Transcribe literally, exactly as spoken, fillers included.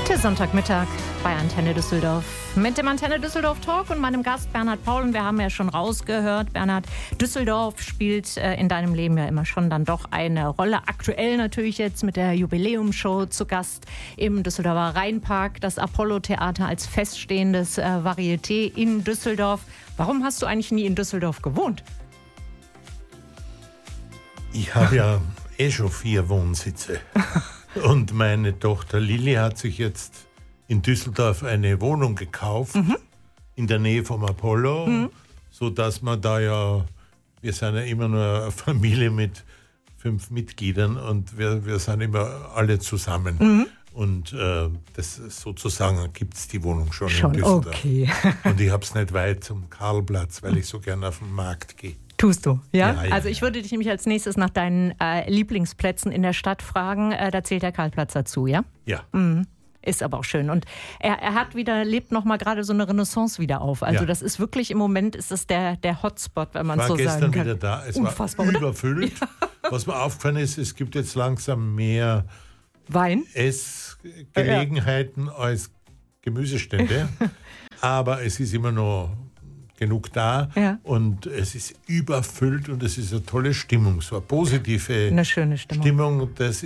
Heute Sonntagmittag bei Antenne Düsseldorf mit dem Antenne Düsseldorf Talk und meinem Gast Bernhard Paul. Und wir haben ja schon rausgehört, Bernhard, Düsseldorf spielt äh, in deinem Leben ja immer schon dann doch eine Rolle. Aktuell natürlich jetzt mit der Jubiläumsshow zu Gast im Düsseldorfer Rheinpark, das Apollo-Theater als feststehendes äh, Varieté in Düsseldorf. Warum hast du eigentlich nie in Düsseldorf gewohnt? Ich habe ja eh schon vier Wohnsitze. Und meine Tochter Lilly hat sich jetzt in Düsseldorf eine Wohnung gekauft, mhm. in der Nähe vom Apollo, mhm. sodass man da ja, wir sind ja immer nur eine Familie mit fünf Mitgliedern und wir, wir sind immer alle zusammen. Mhm. Und äh, das sozusagen gibt es die Wohnung schon, schon in Düsseldorf. Okay. Und ich habe es nicht weit zum Karlplatz, weil ich so gerne auf den Markt gehe. Tust du, ja? Ja, ja? Also ich würde dich nämlich als nächstes nach deinen äh, Lieblingsplätzen in der Stadt fragen. Äh, da zählt der Karlplatz dazu, ja? Ja. Mhm. Ist aber auch schön. Und er, er hat wieder, lebt noch mal gerade so eine Renaissance wieder auf. Also ja. Das ist wirklich, im Moment ist es der, der Hotspot, wenn man so sagen kann. Ich war gestern wieder da. Es Unfassbar, war überfüllt. Ja. Was mir aufgefallen ist, es gibt jetzt langsam mehr Wein? Essgelegenheiten ja. als Gemüsestände. Aber es ist immer noch genug da ja. und es ist überfüllt und es ist eine tolle Stimmung, so eine positive eine schöne Stimmung. Stimmung, das